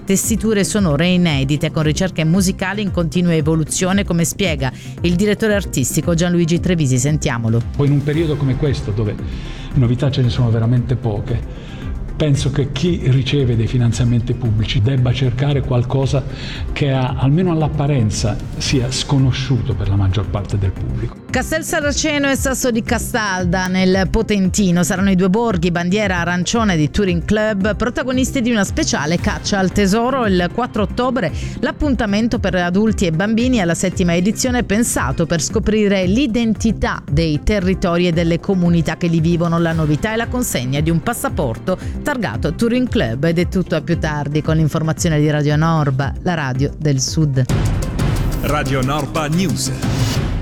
tessiture sonore inedite con ricerche musicali in continua evoluzione, come spiega il direttore artistico Gianluigi Trevisi. Sentiamolo. Poi in un periodo come questo, dove novità ce ne sono veramente poche, penso che chi riceve dei finanziamenti pubblici debba cercare qualcosa che almeno all'apparenza sia sconosciuto per la maggior parte del pubblico. Castel Saraceno e Sasso di Castalda nel Potentino saranno i due borghi bandiera arancione di Touring Club, protagonisti di una speciale caccia al tesoro. Il 4 ottobre l'appuntamento per adulti e bambini alla 7ª edizione è pensato per scoprire l'identità dei territori e delle comunità che li vivono. La novità è la consegna di un passaporto targato Touring Club. Ed è tutto, a più tardi con l'informazione di Radio Norba, la radio del Sud. Radio Norba News.